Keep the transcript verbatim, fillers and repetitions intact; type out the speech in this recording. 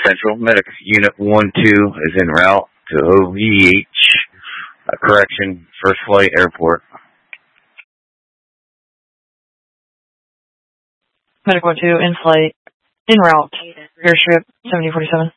Central. Medic Unit one two is en route to O V H, uh, correction, First Flight Airport. Medic one two in flight, en route, airstrip seventy forty-seven.